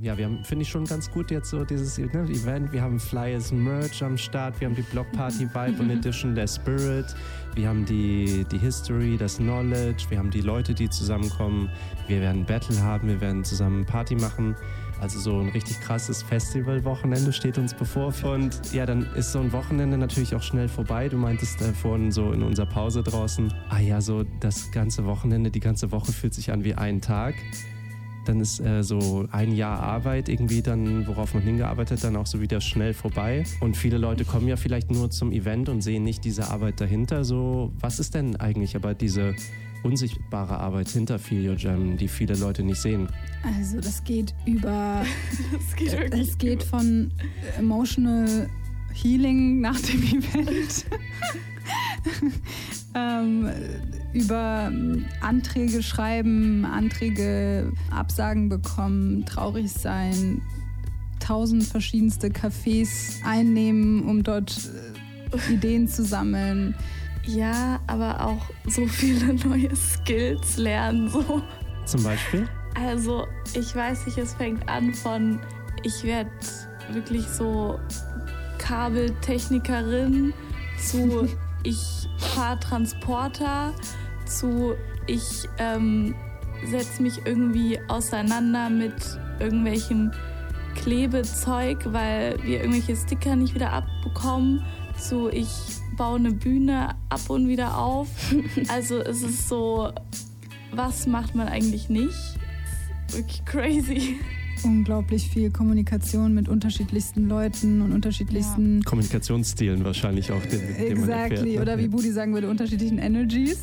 ja, wir haben, finde ich, schon ganz gut jetzt so dieses Event. Wir haben Flyers, Merch am Start, wir haben die Blockparty Vibe und Edition, der Spirit, wir haben die History, das Knowledge, wir haben die Leute, die zusammenkommen, wir werden Battle haben, wir werden zusammen Party machen. Also so ein richtig krasses Festivalwochenende steht uns bevor. Und ja, dann ist so ein Wochenende natürlich auch schnell vorbei. Du meintest vorhin so in unserer Pause draußen, so das ganze Wochenende, die ganze Woche fühlt sich an wie ein Tag. Dann ist so ein Jahr Arbeit irgendwie dann, worauf man hingearbeitet hat, dann auch so wieder schnell vorbei. Und viele Leute kommen ja vielleicht nur zum Event und sehen nicht diese Arbeit dahinter. So, was ist denn eigentlich aber diese unsichtbare Arbeit hinter Feel Your Jam, die viele Leute nicht sehen? Also das geht über... es geht von Emotional Healing nach dem Event über Anträge schreiben, Anträge Absagen bekommen, traurig sein, 1000 verschiedenste Cafés einnehmen, um dort Ideen zu sammeln. Ja, aber auch so viele neue Skills lernen. So. Zum Beispiel? Also, ich weiß nicht, es fängt an von, ich werde wirklich so Kabeltechnikerin zu ich fahre Transporter zu ich setze mich irgendwie auseinander mit irgendwelchem Klebezeug, weil wir irgendwelche Sticker nicht wieder abbekommen, zu ich baue eine Bühne ab und wieder auf. Also es ist so, was macht man eigentlich nicht? Wirklich crazy. Unglaublich viel Kommunikation mit unterschiedlichsten Leuten und unterschiedlichsten... Kommunikationsstilen wahrscheinlich auch, den man erfährt. Exactly, oder wie Budi sagen würde, unterschiedlichen Energies.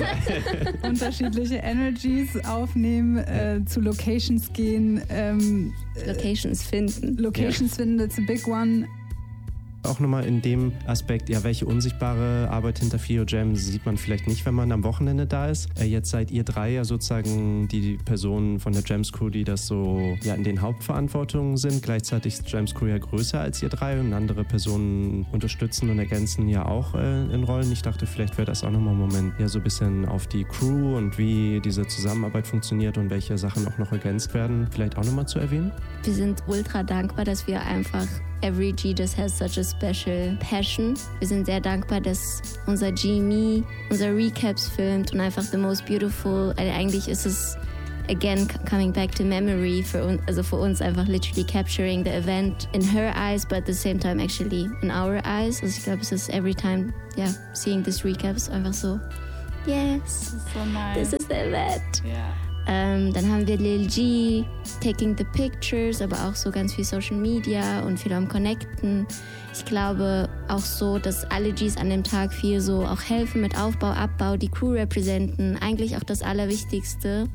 Ja. Unterschiedliche Energies aufnehmen, zu Locations gehen. Locations finden. Locations finden, that's a big one. Auch nochmal in dem Aspekt, ja, welche unsichtbare Arbeit hinter Feel Your Jam sieht man vielleicht nicht, wenn man am Wochenende da ist. Jetzt seid ihr drei ja sozusagen die Personen von der Jams Crew, die das so ja in den Hauptverantwortungen sind. Gleichzeitig ist Jams Crew ja größer als ihr drei und andere Personen unterstützen und ergänzen ja auch in Rollen. Ich dachte, vielleicht wäre das auch nochmal ein Moment, ja, so ein bisschen auf die Crew und wie diese Zusammenarbeit funktioniert und welche Sachen auch noch ergänzt werden, vielleicht auch nochmal zu erwähnen. Wir sind ultra dankbar, dass wir einfach every G just has such a special passion. Wir sind sehr dankbar, dass unser G-Me unsere Recaps filmt und einfach the most beautiful, eigentlich ist es again coming back to memory für uns einfach literally capturing the event in her eyes, but at the same time actually in our eyes. Also ich glaube, es ist every time, seeing this recaps einfach so, yes, Das ist so nice. this is the event. Ja. Dann haben wir Lil G, taking the pictures, aber auch so ganz viel Social Media und viel am Connecten. Ich glaube auch so, dass alle Gs an dem Tag viel so auch helfen mit Aufbau, Abbau, die Crew representen. Eigentlich auch das Allerwichtigste,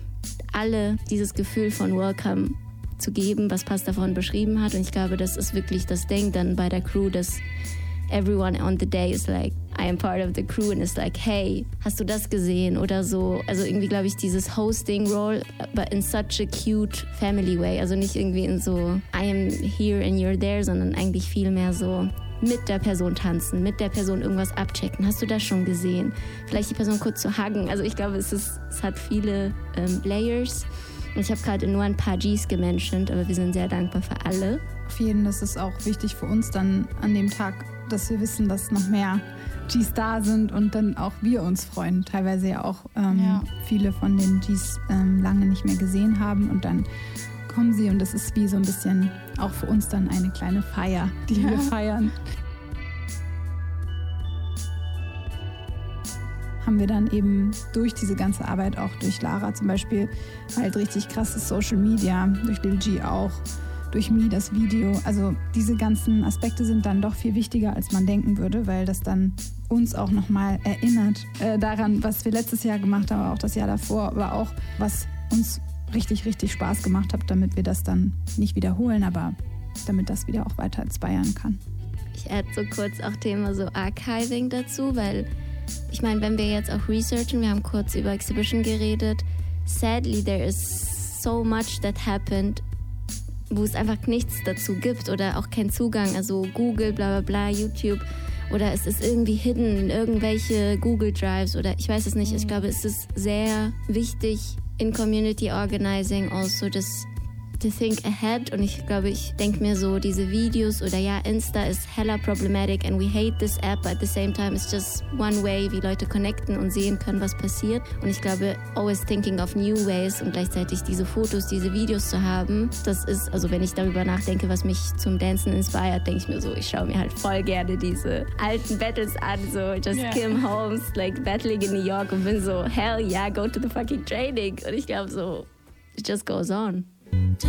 alle dieses Gefühl von Welcome zu geben, was Pasta vorhin beschrieben hat. Und ich glaube, das ist wirklich das Ding dann bei der Crew, dass everyone on the day is like, I am part of the crew and it's like, hey, hast du das gesehen oder so. Also irgendwie glaube ich dieses Hosting-Role, but in such a cute family way. Also nicht irgendwie in so, I am here and you're there, sondern eigentlich viel mehr so mit der Person tanzen, mit der Person irgendwas abchecken. Hast du das schon gesehen? Vielleicht die Person kurz zu huggen. Also ich glaube, es hat viele Layers. Und ich habe gerade nur ein paar Gs gementioned, aber wir sind sehr dankbar für alle. Auf jeden, das ist auch wichtig für uns dann an dem Tag, dass wir wissen, dass noch mehr Gs da sind und dann auch wir uns freuen. Teilweise ja auch viele von den Gs lange nicht mehr gesehen haben und dann kommen sie und das ist wie so ein bisschen auch für uns dann eine kleine Feier, die wir feiern. Haben wir dann eben durch diese ganze Arbeit, auch durch Lara zum Beispiel, halt richtig krasses Social Media, durch Lil G auch, durch Me das Video. Also diese ganzen Aspekte sind dann doch viel wichtiger, als man denken würde, weil das dann uns auch nochmal erinnert daran, was wir letztes Jahr gemacht haben, aber auch das Jahr davor, aber auch was uns richtig, richtig Spaß gemacht hat, damit wir das dann nicht wiederholen, aber damit das wieder auch weiter inspirieren kann. Ich add so kurz auch Thema so Archiving dazu, weil ich meine, wenn wir jetzt auch researchen, wir haben kurz über Exhibition geredet, sadly there is so much that happened, wo es einfach nichts dazu gibt oder auch keinen Zugang, also Google, bla bla bla, YouTube oder es ist irgendwie hidden in irgendwelche Google Drives oder ich weiß es nicht. Ich glaube, es ist sehr wichtig in Community Organizing also, dass to think ahead. Und ich glaube, ich denke mir so, diese Videos oder ja, Insta ist hella problematic and we hate this app, but at the same time it's just one way, wie Leute connecten und sehen können, was passiert. Und ich glaube, always thinking of new ways und gleichzeitig diese Fotos, diese Videos zu haben, das ist, also wenn ich darüber nachdenke, was mich zum Dancen inspiriert, denke ich mir so, ich schaue mir halt voll gerne diese alten Battles an, so just Kim Holmes, like battling in New York und bin so, hell yeah, go to the fucking training. Und ich glaube so, it just goes on.